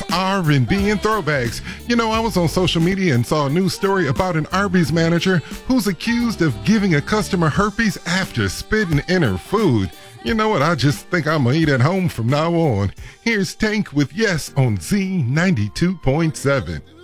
R&B and throwbacks. You know, I was on social media and saw a news story about an Arby's manager who's accused of giving a customer herpes after spitting in her food. You know what? I just think I'm gonna eat at home from now on. Here's Tank with Yes on Z92.7.